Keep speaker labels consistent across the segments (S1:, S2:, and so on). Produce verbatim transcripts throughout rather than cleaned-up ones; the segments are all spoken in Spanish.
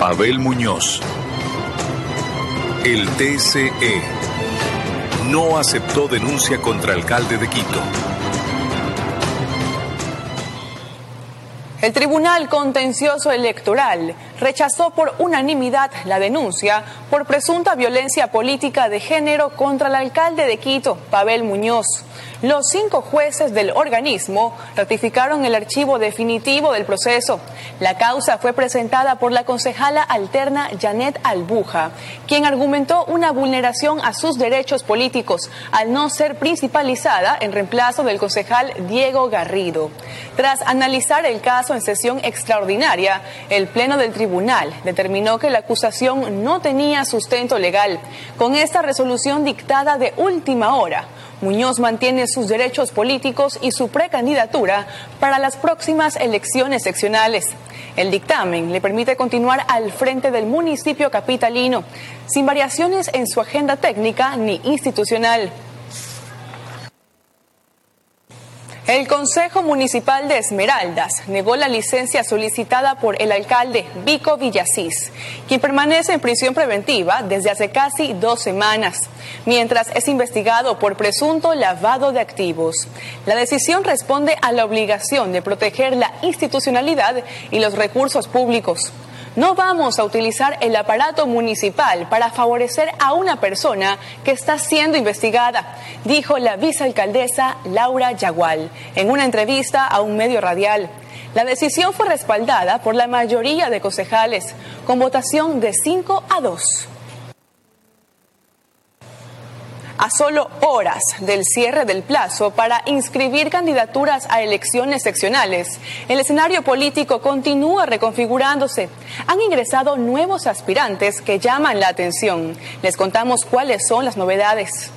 S1: Pavel Muñoz. El T C E no aceptó denuncia contra alcalde de Quito.
S2: El Tribunal Contencioso Electoral rechazó por unanimidad la denuncia por presunta violencia política de género contra el alcalde de Quito, Pavel Muñoz. Los cinco jueces del organismo ratificaron el archivo definitivo del proceso. La causa fue presentada por la concejala alterna Janet Albuja, quien argumentó una vulneración a sus derechos políticos al no ser principalizada en reemplazo del concejal Diego Garrido. Tras analizar el caso en sesión extraordinaria, el Pleno del Tribunal determinó que la acusación no tenía sustento legal. Con esta resolución dictada de última hora, Muñoz mantiene sus derechos políticos y su precandidatura para las próximas elecciones seccionales. El dictamen le permite continuar al frente del municipio capitalino, sin variaciones en su agenda técnica ni institucional. El Consejo Municipal de Esmeraldas negó la licencia solicitada por el alcalde Vico Villasís, quien permanece en prisión preventiva desde hace casi dos semanas, mientras es investigado por presunto lavado de activos. La decisión responde a la obligación de proteger la institucionalidad y los recursos públicos. No vamos a utilizar el aparato municipal para favorecer a una persona que está siendo investigada, dijo la vicealcaldesa Laura Yagual en una entrevista a un medio radial. La decisión fue respaldada por la mayoría de concejales, con votación de cinco a dos. A solo horas del cierre del plazo para inscribir candidaturas a elecciones seccionales, el escenario político continúa reconfigurándose. Han ingresado nuevos aspirantes que llaman la atención. Les contamos cuáles son las novedades.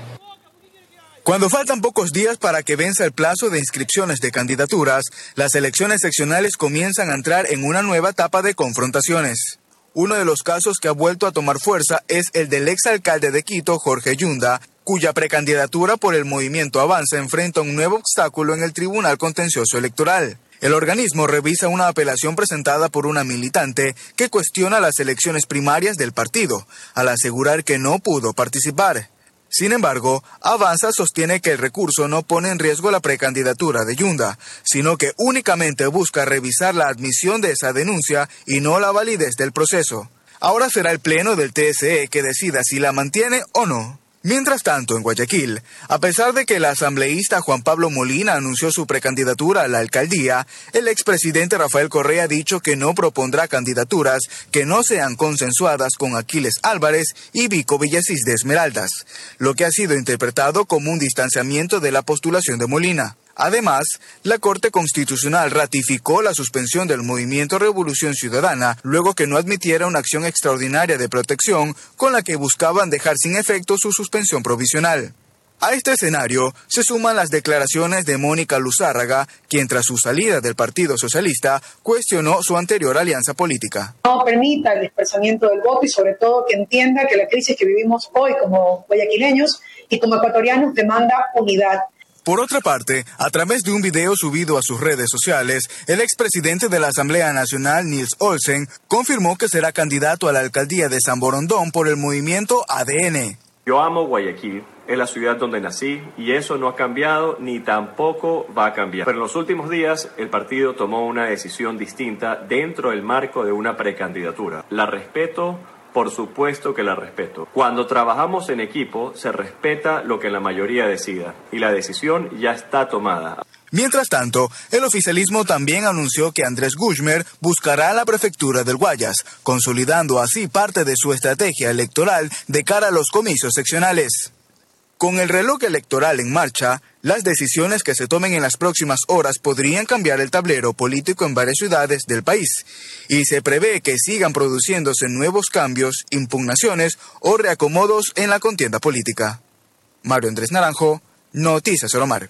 S3: Cuando faltan pocos días para que venza el plazo de inscripciones de candidaturas, las elecciones seccionales comienzan a entrar en una nueva etapa de confrontaciones. Uno de los casos que ha vuelto a tomar fuerza es el del exalcalde de Quito, Jorge Yunda, cuya precandidatura por el movimiento Avanza enfrenta un nuevo obstáculo en el Tribunal Contencioso Electoral. El organismo revisa una apelación presentada por una militante que cuestiona las elecciones primarias del partido, al asegurar que no pudo participar. Sin embargo, Avanza sostiene que el recurso no pone en riesgo la precandidatura de Yunda, sino que únicamente busca revisar la admisión de esa denuncia y no la validez del proceso. Ahora será el Pleno del T S E que decida si la mantiene o no. Mientras tanto, en Guayaquil, a pesar de que el asambleísta Juan Pablo Molina anunció su precandidatura a la alcaldía, el expresidente Rafael Correa ha dicho que no propondrá candidaturas que no sean consensuadas con Aquiles Álvarez y Vico Villasís de Esmeraldas, lo que ha sido interpretado como un distanciamiento de la postulación de Molina. Además, la Corte Constitucional ratificó la suspensión del Movimiento Revolución Ciudadana luego que no admitiera una acción extraordinaria de protección con la que buscaban dejar sin efecto su suspensión provisional. A este escenario se suman las declaraciones de Mónica Luzárraga, quien tras su salida del Partido Socialista cuestionó su anterior alianza política.
S4: No permita el dispersamiento del voto y sobre todo que entienda que la crisis que vivimos hoy como guayaquileños y como ecuatorianos demanda unidad.
S3: Por otra parte, a través de un video subido a sus redes sociales, el expresidente de la Asamblea Nacional, Nils Olsen, confirmó que será candidato a la alcaldía de San Borondón por el movimiento A D N.
S5: Yo amo Guayaquil, es la ciudad donde nací y eso no ha cambiado ni tampoco va a cambiar. Pero en los últimos días el partido tomó una decisión distinta dentro del marco de una precandidatura. La respeto. Por supuesto que la respeto. Cuando trabajamos en equipo, se respeta lo que la mayoría decida, y la decisión ya está tomada.
S3: Mientras tanto, el oficialismo también anunció que Andrés Guzmán buscará la prefectura del Guayas, consolidando así parte de su estrategia electoral de cara a los comicios seccionales. Con el reloj electoral en marcha, las decisiones que se tomen en las próximas horas podrían cambiar el tablero político en varias ciudades del país, y se prevé que sigan produciéndose nuevos cambios, impugnaciones o reacomodos en la contienda política. Mario Andrés Naranjo, Noticias Oromar.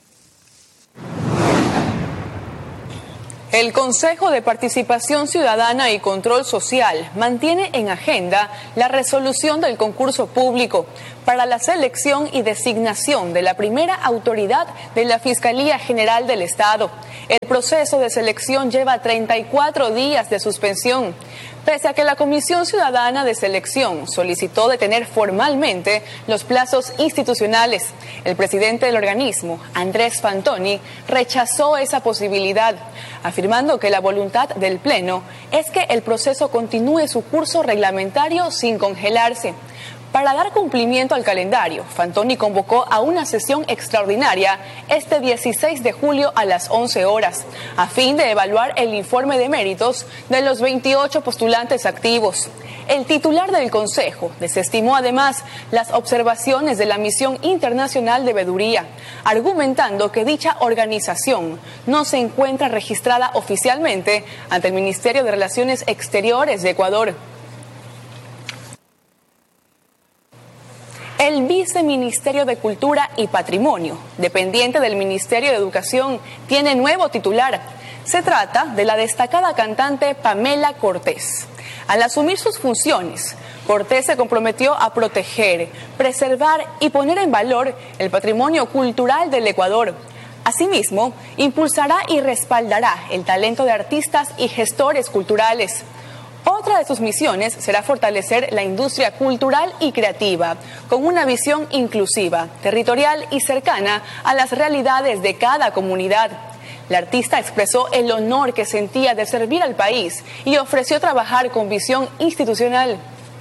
S2: El Consejo de Participación Ciudadana y Control Social mantiene en agenda la resolución del concurso público para la selección y designación de la primera autoridad de la Fiscalía General del Estado. El proceso de selección lleva treinta y cuatro días de suspensión. Pese a que la Comisión Ciudadana de Selección solicitó detener formalmente los plazos institucionales, el presidente del organismo, Andrés Fantoni, rechazó esa posibilidad, afirmando que la voluntad del Pleno es que el proceso continúe su curso reglamentario sin congelarse. Para dar cumplimiento al calendario, Fantoni convocó a una sesión extraordinaria este dieciséis de julio a las once horas, a fin de evaluar el informe de méritos de los veintiocho postulantes activos. El titular del Consejo desestimó además las observaciones de la Misión Internacional de Veeduría, argumentando que dicha organización no se encuentra registrada oficialmente ante el Ministerio de Relaciones Exteriores de Ecuador. El Viceministerio de Cultura y Patrimonio, dependiente del Ministerio de Educación, tiene nuevo titular. Se trata de la destacada cantante Pamela Cortés. Al asumir sus funciones, Cortés se comprometió a proteger, preservar y poner en valor el patrimonio cultural del Ecuador. Asimismo, impulsará y respaldará el talento de artistas y gestores culturales. Otra de sus misiones será fortalecer la industria cultural y creativa, con una visión inclusiva, territorial y cercana a las realidades de cada comunidad. La artista expresó el honor que sentía de servir al país y ofreció trabajar con visión institucional.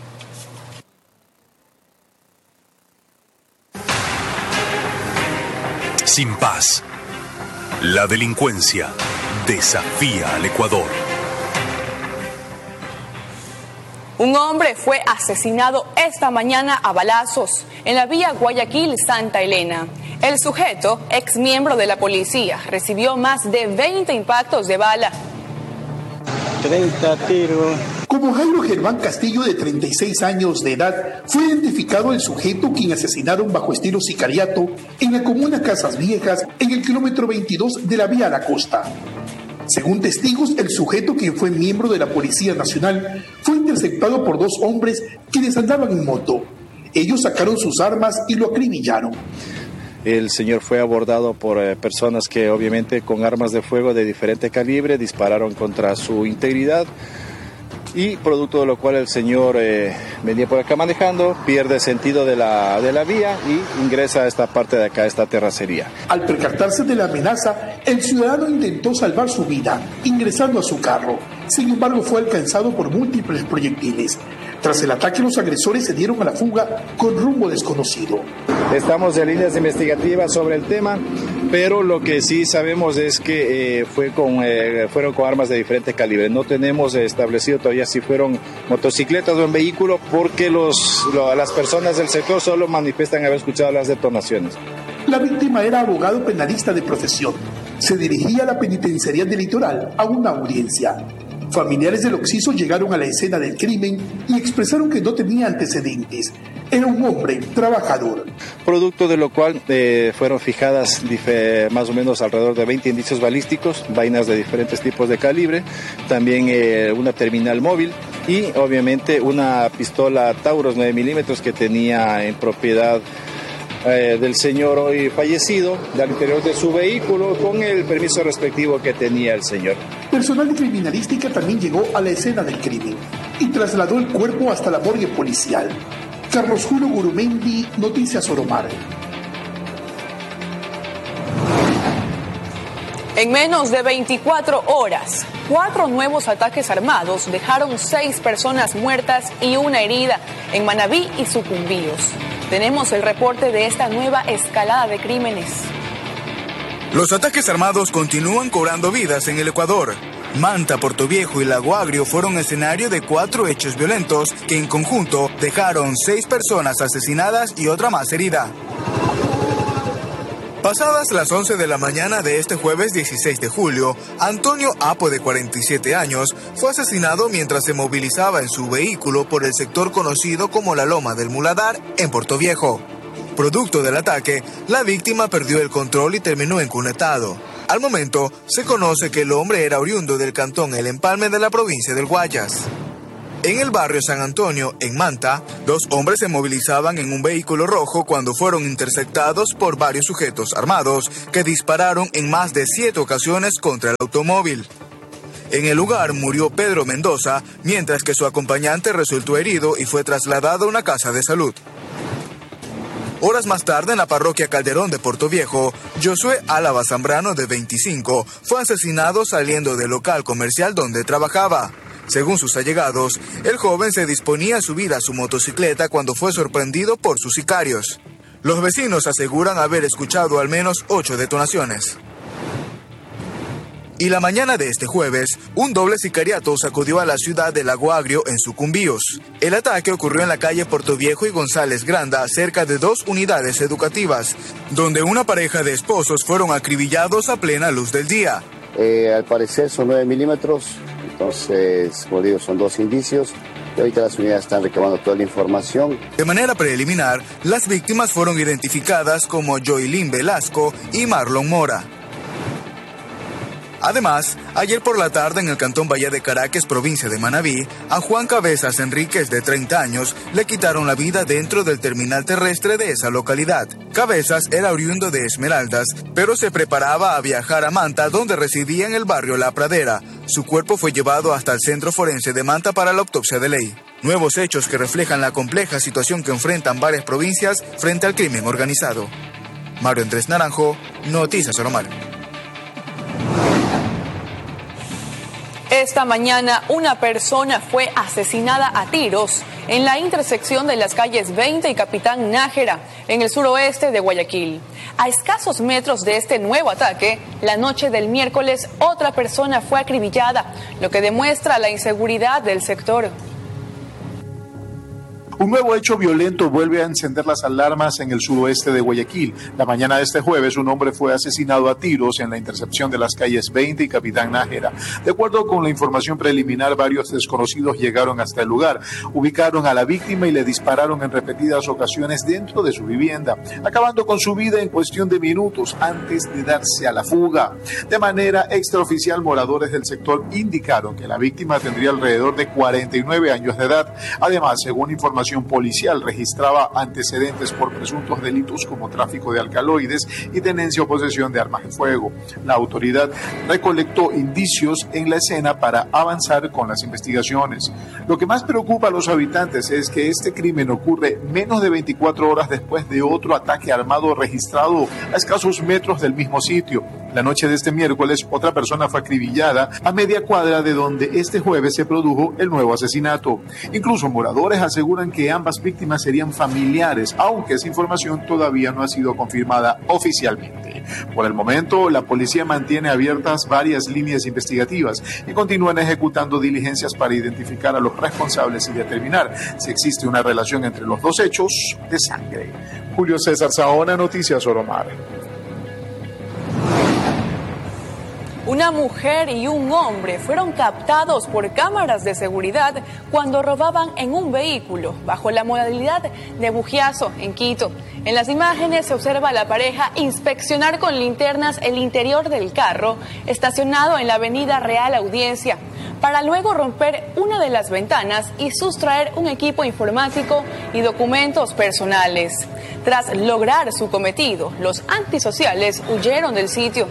S1: Sin paz, la delincuencia desafía al Ecuador.
S2: Un hombre fue asesinado esta mañana a balazos en la vía Guayaquil-Santa Elena. El sujeto, ex miembro de la policía, recibió más de veinte impactos de bala.
S6: treinta tiros.
S7: Como Jairo Germán Castillo, de treinta y seis años de edad, fue identificado el sujeto quien asesinaron bajo estilo sicariato en la comuna Casas Viejas, en el kilómetro veintidós de la vía a la costa. Según testigos, el sujeto, quien fue miembro de la Policía Nacional, fue interceptado por dos hombres quienes andaban en moto. Ellos sacaron sus armas y lo acribillaron.
S6: El señor fue abordado por eh, personas que obviamente con armas de fuego de diferente calibre dispararon contra su integridad y producto de lo cual el señor eh, venía por acá manejando, pierde sentido de la, de la vía y ingresa a esta parte de acá, a esta terracería.
S7: Al percatarse de la amenaza, el ciudadano intentó salvar su vida, ingresando a su carro. Sin embargo, fue alcanzado por múltiples proyectiles. Tras el ataque, los agresores se dieron a la fuga con rumbo desconocido.
S6: Estamos en líneas investigativas sobre el tema, pero lo que sí sabemos es que eh, fue con, eh, fueron con armas de diferente calibre. No tenemos establecido todavía si fueron motocicletas o en vehículo, porque los, lo, las personas del sector solo manifiestan haber escuchado las detonaciones.
S7: La víctima era abogado penalista de profesión. Se dirigía a la penitenciaría del Litoral a una audiencia. Familiares del occiso llegaron a la escena del crimen y expresaron que no tenía antecedentes. Era un hombre trabajador.
S6: Producto de lo cual eh, fueron fijadas dife, más o menos alrededor de veinte indicios balísticos, vainas de diferentes tipos de calibre, también eh, una terminal móvil y obviamente una pistola Taurus nueve milímetros que tenía en propiedad Eh, del señor hoy fallecido, del interior de su vehículo, con el permiso respectivo que tenía el señor.
S7: Personal de criminalística también llegó a la escena del crimen y trasladó el cuerpo hasta la morgue policial. Carlos Julio Gurumendi, Noticias Oromar.
S2: En menos de veinticuatro horas, cuatro nuevos ataques armados dejaron seis personas muertas y una herida en Manabí y Sucumbíos. Tenemos el reporte de esta nueva escalada de crímenes.
S3: Los ataques armados continúan cobrando vidas en el Ecuador. Manta, Portoviejo y Lago Agrio fueron escenario de cuatro hechos violentos que en conjunto dejaron seis personas asesinadas y otra más herida. Pasadas las once de la mañana de este jueves dieciséis de julio, Antonio Apo, de cuarenta y siete años, fue asesinado mientras se movilizaba en su vehículo por el sector conocido como la Loma del Muladar, en Portoviejo. Producto del ataque, la víctima perdió el control y terminó encunetado. Al momento, se conoce que el hombre era oriundo del cantón El Empalme de la provincia del Guayas. En el barrio San Antonio, en Manta, dos hombres se movilizaban en un vehículo rojo cuando fueron interceptados por varios sujetos armados que dispararon en más de siete ocasiones contra el automóvil. En el lugar murió Pedro Mendoza, mientras que su acompañante resultó herido y fue trasladado a una casa de salud. Horas más tarde, en la parroquia Calderón de Portoviejo, Josué Álava Zambrano, de veinticinco, fue asesinado saliendo del local comercial donde trabajaba. Según sus allegados, el joven se disponía a subir a su motocicleta cuando fue sorprendido por sus sicarios. Los vecinos aseguran haber escuchado al menos ocho detonaciones. Y la mañana de este jueves, un doble sicariato sacudió a la ciudad de Lago Agrio en Sucumbíos. El ataque ocurrió en la calle Portoviejo y González Granda, cerca de dos unidades educativas, donde una pareja de esposos fueron acribillados a plena luz del día.
S8: Eh, al parecer son nueve milímetros, entonces, como digo, son dos indicios. Y ahorita las unidades están recabando toda la información.
S3: De manera preliminar, las víctimas fueron identificadas como Joylin Velasco y Marlon Mora. Además, ayer por la tarde en el cantón Valle de Caracas, provincia de Manabí, a Juan Cabezas Enríquez, de treinta años, le quitaron la vida dentro del terminal terrestre de esa localidad. Cabezas era oriundo de Esmeraldas, pero se preparaba a viajar a Manta, donde residía en el barrio La Pradera. Su cuerpo fue llevado hasta el Centro Forense de Manta para la autopsia de ley. Nuevos hechos que reflejan la compleja situación que enfrentan varias provincias frente al crimen organizado. Mario Andrés Naranjo, Noticias Oromar.
S2: Esta mañana una persona fue asesinada a tiros en la intersección de las calles veinte y Capitán Nájera, en el suroeste de Guayaquil. A escasos metros de este nuevo ataque, la noche del miércoles otra persona fue acribillada, lo que demuestra la inseguridad del sector.
S7: Un nuevo hecho violento vuelve a encender las alarmas en el suroeste de Guayaquil. La mañana de este jueves, un hombre fue asesinado a tiros en la intersección de las calles veinte y Capitán Nájera. De acuerdo con la información preliminar, varios desconocidos llegaron hasta el lugar, ubicaron a la víctima y le dispararon en repetidas ocasiones dentro de su vivienda, acabando con su vida en cuestión de minutos antes de darse a la fuga. De manera extraoficial, moradores del sector indicaron que la víctima tendría alrededor de cuarenta y nueve años de edad. Además, según información policial, registraba antecedentes por presuntos delitos como tráfico de alcaloides y tenencia o posesión de armas de fuego. La autoridad recolectó indicios en la escena para avanzar con las investigaciones. Lo que más preocupa a los habitantes es que este crimen ocurre menos de veinticuatro horas después de otro ataque armado registrado a escasos metros del mismo sitio. La noche de este miércoles, otra persona fue acribillada a media cuadra de donde este jueves se produjo el nuevo asesinato. Incluso moradores aseguran que ambas víctimas serían familiares, aunque esa información todavía no ha sido confirmada oficialmente. Por el momento, la policía mantiene abiertas varias líneas investigativas y continúan ejecutando diligencias para identificar a los responsables y determinar si existe una relación entre los dos hechos de sangre. Julio César Saona, Noticias Oromar.
S2: Una mujer y un hombre fueron captados por cámaras de seguridad cuando robaban en un vehículo bajo la modalidad de bujiazo en Quito. En las imágenes se observa a la pareja inspeccionar con linternas el interior del carro estacionado en la avenida Real Audiencia, para luego romper una de las ventanas y sustraer un equipo informático y documentos personales. Tras lograr su cometido, los antisociales huyeron del sitio.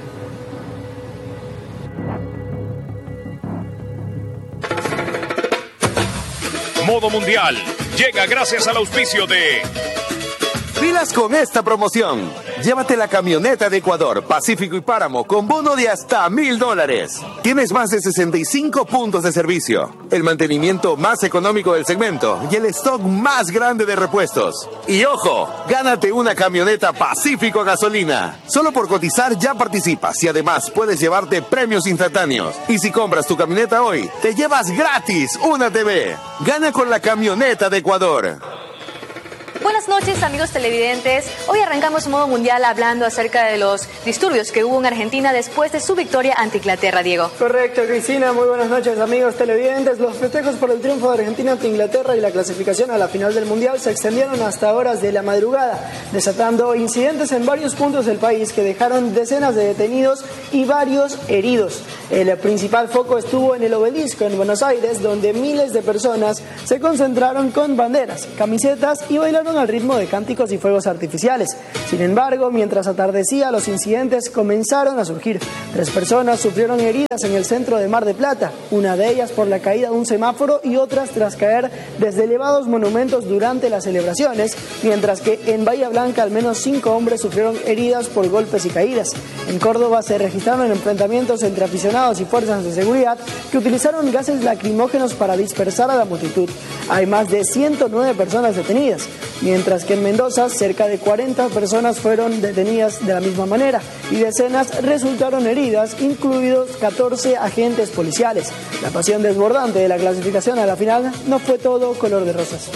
S1: Modo Mundial llega gracias al auspicio de...
S9: Pilas con esta promoción. Llévate la camioneta de Ecuador, Pacífico y Páramo con bono de hasta mil dólares. Tienes más de sesenta y cinco puntos de servicio, el mantenimiento más económico del segmento y el stock más grande de repuestos. Y ojo, gánate una camioneta Pacífico a gasolina. Solo por cotizar ya participas y además puedes llevarte premios instantáneos. Y si compras tu camioneta hoy, te llevas gratis una T V. Gana con la camioneta de Ecuador.
S10: Buenos buenas noches, amigos televidentes. Hoy arrancamos Modo Mundial hablando acerca de los disturbios que hubo en Argentina después de su victoria ante Inglaterra, Diego.
S11: Correcto, Cristina. Muy buenas noches, amigos televidentes. Los festejos por el triunfo de Argentina ante Inglaterra y la clasificación a la final del Mundial se extendieron hasta horas de la madrugada, desatando incidentes en varios puntos del país que dejaron decenas de detenidos y varios heridos. El principal foco estuvo en el Obelisco, en Buenos Aires, donde miles de personas se concentraron con banderas, camisetas y bailaron al ritmo de cánticos y fuegos artificiales. Sin embargo, mientras atardecía, los incidentes comenzaron a surgir. Tres personas sufrieron heridas en el centro de Mar del Plata, una de ellas por la caída de un semáforo y otras tras caer desde elevados monumentos durante las celebraciones, mientras que en Bahía Blanca al menos cinco hombres sufrieron heridas por golpes y caídas. En Córdoba se registraron enfrentamientos entre aficionados y fuerzas de seguridad que utilizaron gases lacrimógenos para dispersar a la multitud. Hay más de ciento nueve personas detenidas, mientras que en Mendoza cerca de cuarenta personas fueron detenidas de la misma manera y decenas resultaron heridas, incluidos catorce agentes policiales. La pasión desbordante de la clasificación a la final no fue todo color de rosas.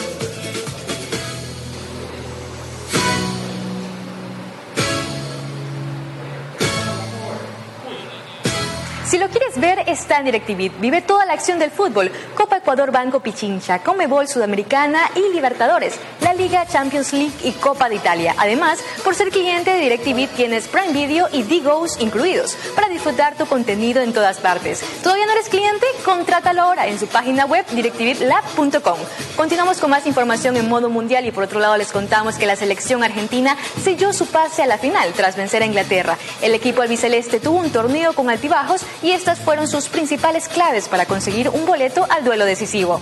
S10: Si lo quieres ver, está en DirecTV. Vive toda la acción del fútbol. Copa Ecuador Banco Pichincha, Conmebol Sudamericana y Libertadores, la Liga Champions League y Copa de Italia. Además, por ser cliente de DirecTV tienes Prime Video y D-Goes incluidos para disfrutar tu contenido en todas partes. ¿Todavía no eres cliente? Contrátalo ahora en su página web directivid lab punto com. Continuamos con más información en Modo Mundial y por otro lado les contamos que la selección argentina selló su pase a la final tras vencer a Inglaterra. El equipo albiceleste tuvo un torneo con altibajos y estas fueron sus principales claves para conseguir un boleto al duelo decisivo.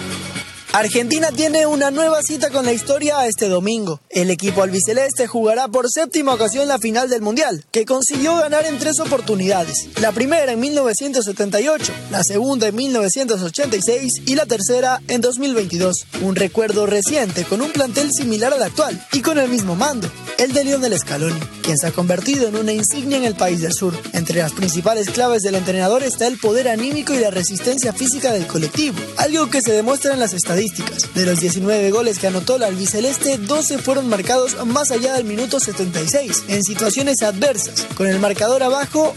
S11: Argentina tiene una nueva cita con la historia este domingo. El equipo albiceleste jugará por séptima ocasión la final del Mundial, que consiguió ganar en tres oportunidades. La primera en mil novecientos setenta y ocho, la segunda en mil novecientos ochenta y seis y la tercera en dos mil veintidós. Un recuerdo reciente con un plantel similar al actual y con el mismo mando, el de Lionel Scaloni, quien se ha convertido en una insignia en el país del sur. Entre las principales claves del entrenador está el poder anímico y la resistencia física del colectivo, algo que se demuestra en las estadísticas. De los diecinueve goles que anotó la albiceleste, doce fueron marcados más allá del minuto setenta y seis, en situaciones adversas, con el marcador abajo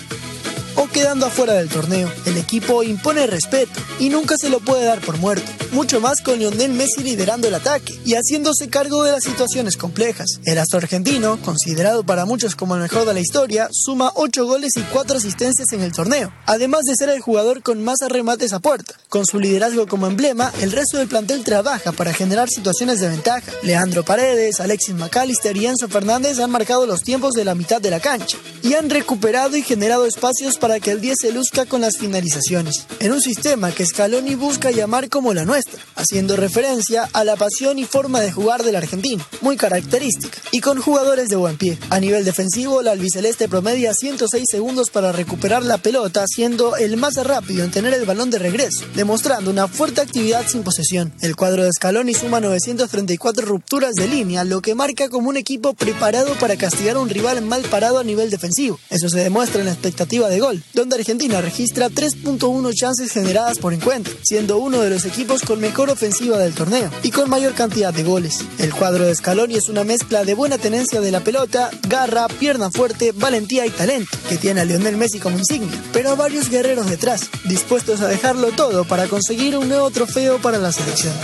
S11: o quedando afuera del torneo. El equipo impone respeto y nunca se lo puede dar por muerto, mucho más con Lionel Messi liderando el ataque y haciéndose cargo de las situaciones complejas. El astro argentino, considerado para muchos como el mejor de la historia, suma ocho goles y cuatro asistencias en el torneo, además de ser el jugador con más remates a puerta. Con su liderazgo como emblema, el resto del plantel trabaja para generar situaciones de ventaja. Leandro Paredes, Alexis McAllister y Enzo Fernández han marcado los tiempos de la mitad de la cancha y han recuperado y generado espacios para que el diez se luzca con las finalizaciones, en un sistema que Scaloni busca llamar como la nuestra, haciendo referencia a la pasión y forma de jugar del argentino, muy característica, y con jugadores de buen pie. A nivel defensivo, la albiceleste promedia ciento seis segundos para recuperar la pelota, siendo el más rápido en tener el balón de regreso, demostrando una fuerte actividad sin posesión. El cuadro de Scaloni suma novecientas treinta y cuatro rupturas de línea, lo que marca como un equipo preparado para castigar a un rival mal parado a nivel defensivo. Eso se demuestra en la expectativa de gol, donde Argentina registra tres punto uno chances generadas por encuentro, siendo uno de los equipos con mejor ofensiva del torneo y con mayor cantidad de goles. El cuadro de Scaloni es una mezcla de buena tenencia de la pelota, garra, pierna fuerte, valentía y talento, que tiene a Lionel Messi como insignia, pero a varios guerreros detrás, dispuestos a dejarlo todo para conseguir un nuevo trofeo para la selección.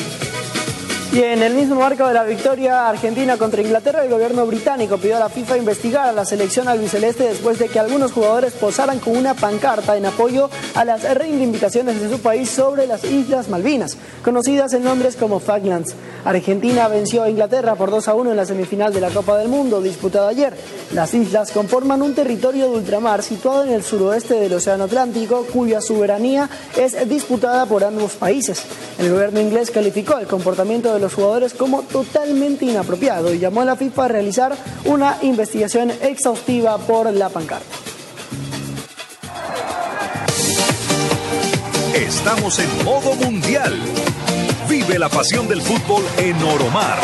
S12: Y en el mismo marco de la victoria argentina contra Inglaterra, el gobierno británico pidió a la FIFA investigar a la selección albiceleste después de que algunos jugadores posaran con una pancarta en apoyo a las reivindicaciones de su país sobre las Islas Malvinas, conocidas en nombres como Falklands. Argentina venció a Inglaterra por dos a uno en la semifinal de la Copa del Mundo disputada ayer. Las islas conforman un territorio de ultramar situado en el suroeste del Océano Atlántico, cuya soberanía es disputada por ambos países. El gobierno inglés calificó el comportamiento de los jugadores como totalmente inapropiado y llamó a la FIFA a realizar una investigación exhaustiva por la pancarta.
S1: Estamos en modo mundial. Vive la pasión del fútbol en Oromar.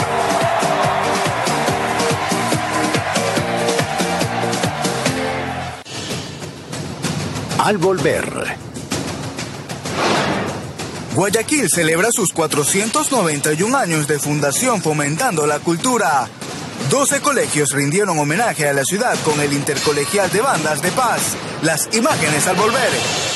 S13: Al volver,
S3: Guayaquil celebra sus cuatrocientos noventa y un años de fundación fomentando la cultura. doce colegios rindieron homenaje a la ciudad con el Intercolegial de Bandas de Paz. Las imágenes al volver.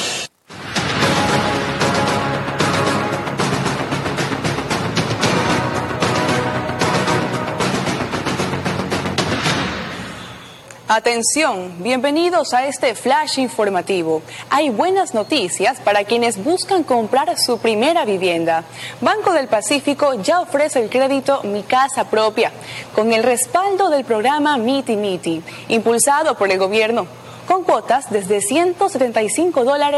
S2: Atención, bienvenidos a este flash informativo. Hay buenas noticias para quienes buscan comprar su primera vivienda. Banco del Pacífico ya ofrece el crédito Mi Casa Propia, con el respaldo del programa Miti Miti, impulsado por el gobierno, con cuotas desde ciento setenta y cinco dólares